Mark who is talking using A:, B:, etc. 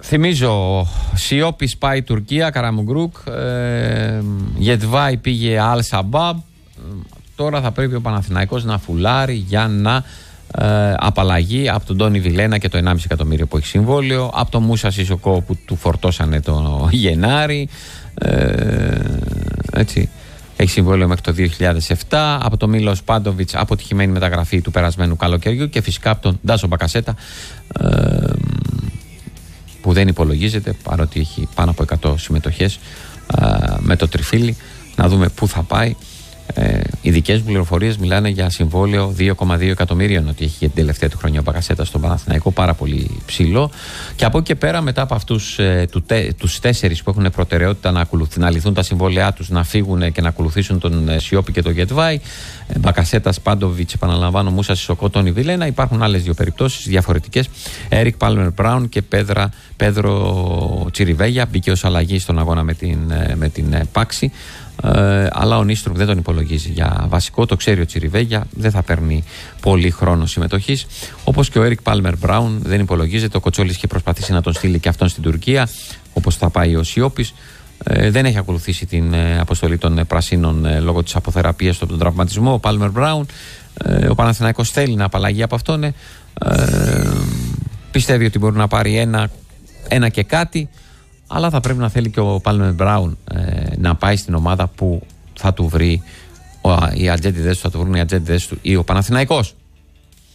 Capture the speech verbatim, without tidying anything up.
A: Θυμίζω, Σιώπης πάει Τουρκία, Καραμουγκρούκ, ε, Γετβάη πήγε Αλ Σαμπάμπ. Τώρα θα πρέπει ο Παναθηναϊκός να φουλάρει για να ε, απαλλαγεί από τον Τόνι Βιλένα και το ενάμιση εκατομμύριο που έχει συμβόλαιο, από τον Μούσα Σισοκό που του φορτώσανε το Γενάρη, ε, έτσι, έχει συμβόλαιο μέχρι το δύο χιλιάδες επτά, από τον Μίλος Πάντοβιτς αποτυχημένη μεταγραφή του περασμένου καλοκαιριού και φυσικά από τον Ντάσο Μπακασέτα, ε, που δεν υπολογίζεται παρότι έχει πάνω από εκατό συμμετοχές ε, με το τριφύλι. Να δούμε πού θα πάει. Ε, οι δικές μου πληροφορίες μιλάνε για συμβόλαιο δύο κόμμα δύο εκατομμύριων ότι έχει για την τελευταία του χρονιά ο Μπακασέτα στον Παναθηναϊκό, πάρα πολύ ψηλό. Και από εκεί και πέρα, μετά από αυτούς ε, του, τους τέσσερις που έχουν προτεραιότητα να, να λυθούν τα συμβόλαιά τους, να φύγουν και να ακολουθήσουν τον ε, Σιώπη και τον Γετβάη, ε, Μπακασέτα, Πάντοβιτς, επαναλαμβάνω, Μούσα Σισοκό, Τόνι Βιλένα. Υπάρχουν άλλες δύο περιπτώσεις διαφορετικές. Έρικ Πάλμερ Μπράουν και Πέδρα, Πέδρο Τσιριβέγια. Μπήκε ως αλλαγή στον αγώνα με την, ε, με την ε, Πάξη. Ε, αλλά ο Νίστρομ δεν τον υπολογίζει για βασικό, το ξέρει ο Τσιριβέγια, δεν θα παίρνει πολύ χρόνο συμμετοχής. Όπως και ο Έρικ Πάλμερ Μπράουν δεν υπολογίζεται. Ο Κοτσόλης είχε προσπαθήσει να τον στείλει και αυτόν στην Τουρκία, όπως θα πάει ο Σιώπης. Ε, δεν έχει ακολουθήσει την ε, αποστολή των ε, Πρασίνων ε, λόγω της αποθεραπείας του από τον τραυματισμό. Ο Πάλμερ Μπράουν, ε, ο Παναθηναϊκός θέλει να απαλλαγεί από αυτόν. Ε, ε, πιστεύει ότι μπορεί να πάρει ένα, ένα και κάτι. Αλλά θα πρέπει να θέλει και ο Πάλμερ Μπράουν ε, να πάει στην ομάδα που θα του βρει ο, οι ατζέντιδες του, θα του βρουν οι ατζέντιδες του ή ο Παναθηναϊκός.